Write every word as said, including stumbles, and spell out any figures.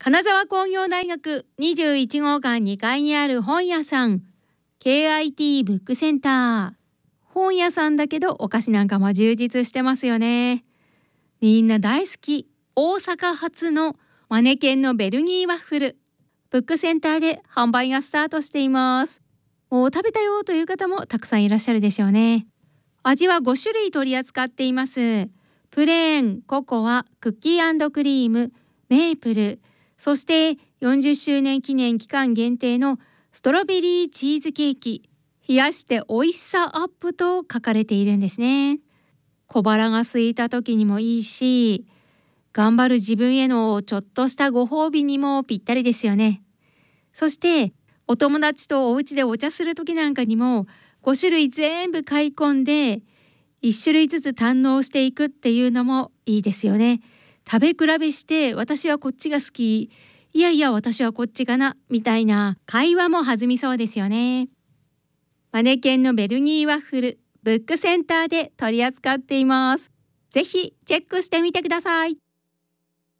金沢工業大学にじゅういち号館にかいにある本屋さん ケーアイティー ブックセンター。本屋さんだけどお菓子なんかも充実してますよね。みんな大好き大阪発のマネケンのベルギーワッフル、ブックセンターで販売がスタートしています。もう食べたよという方もたくさんいらっしゃるでしょうね。味はご種類取り扱っています。プレーン、ココア、クッキー&クリーム、メープル、そしてよんじゅっしゅうねん記念期間限定のストロベリーチーズケーキ、冷やして美味しさアップと書かれているんですね。小腹が空いた時にもいいし、頑張る自分へのちょっとしたご褒美にもぴったりですよね。そしてお友達とお家でお茶する時なんかにもご種類全部買い込んでいち種類ずつ堪能していくっていうのもいいですよね。食べ比べして私はこっちが好き、いやいや私はこっちかなみたいな会話も弾みそうですよね。マネケンのベルギーワッフル、ブックセンターで取り扱っています。ぜひチェックしてみてください。